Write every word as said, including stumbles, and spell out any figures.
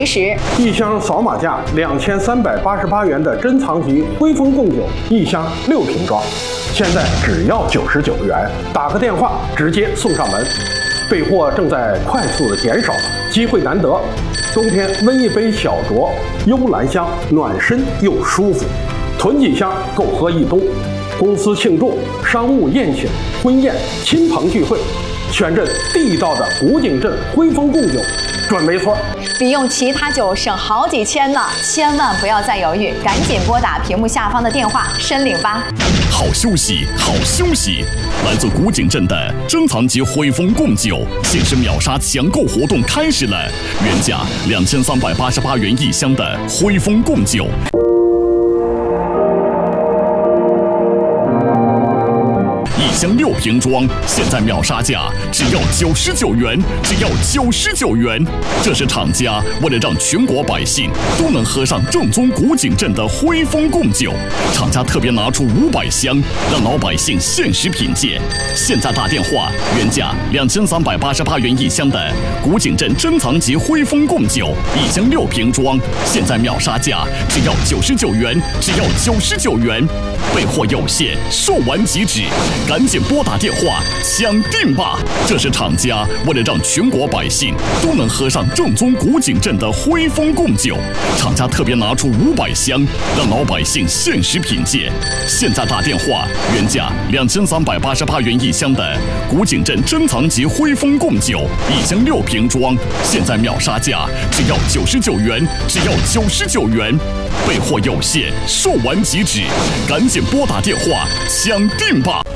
时， 一箱扫码价两千三百八十八元的珍藏级汇丰贡酒，一箱六瓶装，现在只要九十九元，打个电话直接送上门。备货正在快速的减少，机会难得，冬天温一杯小酌，幽兰香，暖身又舒服，囤几箱够喝一冬。公司庆祝、商务宴请、婚宴、亲朋聚会，选这地道的古井镇汇丰贡酒，准没错。 比用其他酒省好几千呢，千万不要再犹豫，赶紧拨打屏幕下方的电话申领吧。 好休息，好休息！来自古井镇的珍藏级汇丰贡酒限时秒杀抢购活动开始了，原价两千三百八十八元一箱的汇丰贡酒。一箱六瓶装，现在秒杀价只要九十九元，只要九十九元。这是厂家为了让全国百姓都能喝上正宗古井镇的汇丰贡酒，厂家特别拿出五百箱，让老百姓限时品鉴。现在打电话，原价两千三百八十八元一箱的古井镇珍藏级汇丰贡酒，一箱六瓶装，现在秒杀价只要九十九元，只要九十九元。备货有限，售完即止，赶紧拨打电话抢订吧！这是厂家为了让全国百姓都能喝上正宗古井镇的汇丰贡酒，厂家特别拿出五百箱，让老百姓限时品鉴。现在打电话，原价两千三百八十八元一箱的古井镇珍藏级汇丰贡酒，一箱六瓶装，现在秒杀价只要九十九元，只要九十九元。备货有限，售完即止，赶紧拨打电话抢订吧！